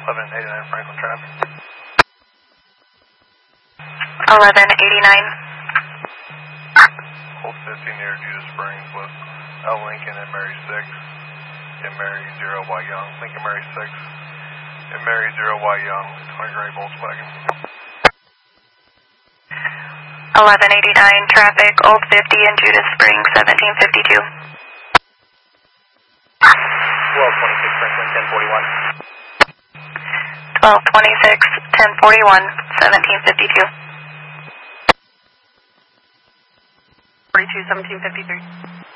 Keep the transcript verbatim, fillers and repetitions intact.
eleven eighty-nine Franklin traffic. eleven eighty-nine. Hold fifty near Judah Springs with L Lincoln and Mary six and Mary zero Y Young. Lincoln Mary six and Mary zero Y Young, twenty gray Volkswagen. eleven eighty-nine traffic, Old fifty in Judah Springs, seventeen fifty-two. twelve twenty-six Franklin, ten forty-one. twelve twenty-six, ten forty-one, seventeen fifty-two. forty-two, seventeen fifty-three.